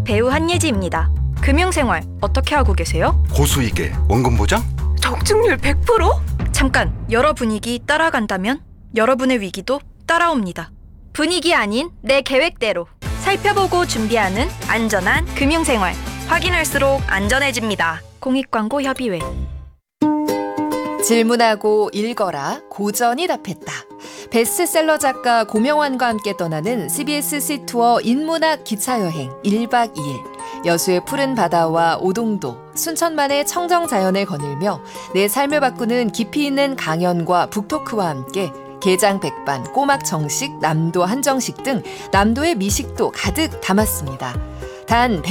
배우 한예지입니다. 금융생활 어떻게 하고 계세요? 고수익에 원금 보장? 적중률 100%? 잠깐, 여러 분위기 따라간다면 여러분의 위기도 따라옵니다. 분위기 아닌 내 계획대로 살펴보고 준비하는 안전한 금융생활. 확인할수록 안전해집니다. 공익광고협의회. 질문하고 읽어라. 고전이 답했다. 베스트셀러 작가 고명환과 함께 떠나는 CBS 시투어 인문학 기차여행 1박 2일. 여수의 푸른 바다와 오동도, 순천만의 청정자연을 거닐며 내 삶을 바꾸는 깊이 있는 강연과 북토크와 함께 게장 백반, 꼬막 정식, 남도 한정식 등 남도의 미식도 가득 담았습니다. 단